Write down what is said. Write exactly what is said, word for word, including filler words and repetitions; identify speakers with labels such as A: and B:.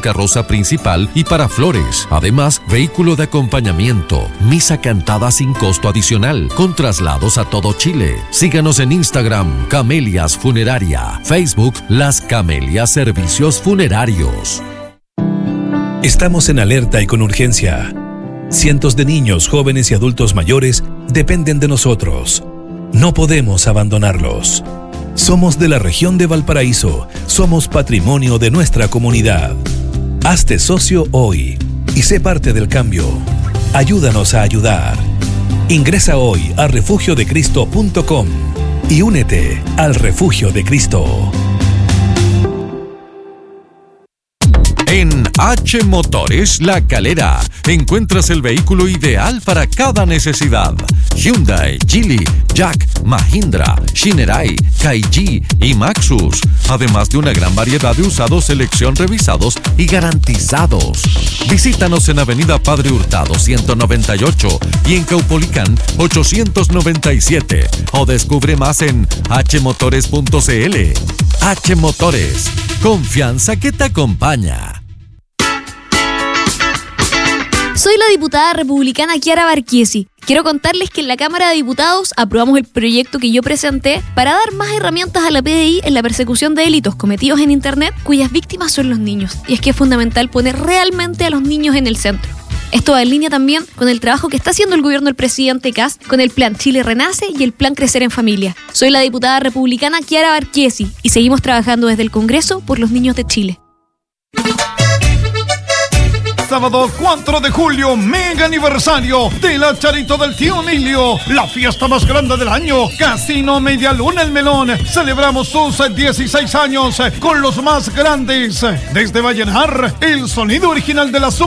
A: carroza principal y para flores. Además, vehículo de acompañamiento, misa cantada sin costo adicional, con traslados a todo Chile. Síganos en Instagram, Camelias Funeraria, Facebook, Las Camelias Servicios Funerarios.
B: Estamos en alerta y con urgencia. Cientos de niños, jóvenes y adultos mayores dependen de nosotros. No podemos abandonarlos. Somos de la región de Valparaíso. Somos patrimonio de nuestra comunidad. Hazte socio hoy y sé parte del cambio. Ayúdanos a ayudar. Ingresa hoy a refugio de cristo punto com y únete al Refugio de Cristo.
A: En H Motores La Calera encuentras el vehículo ideal para cada necesidad. Hyundai, Geely, Jack, Mahindra, Shinerai, Kaiji y Maxus. Además de una gran variedad de usados, selección revisados y garantizados. Visítanos en Avenida Padre Hurtado ciento noventa y ocho y en Caupolicán ochocientos noventa y siete. O descubre más en h motores punto c l. H Motores. Confianza que te acompaña.
C: Soy la diputada republicana Chiara Barquiesi. Quiero contarles que en la Cámara de Diputados aprobamos el proyecto que yo presenté para dar más herramientas a la P D I en la persecución de delitos cometidos en Internet cuyas víctimas son los niños. Y es que es fundamental poner realmente a los niños en el centro. Esto va en línea también con el trabajo que está haciendo el gobierno del presidente Kast con el Plan Chile Renace y el Plan Crecer en Familia. Soy la diputada republicana Chiara Barquiesi y seguimos trabajando desde el Congreso por los niños de Chile.
D: Sábado cuatro de julio, mega aniversario de la Charito del Tío Nilio, la fiesta más grande del año. Casino Media Luna El Melón. Celebramos sus dieciséis años con los más grandes. Desde Vallenar, el sonido original de la Super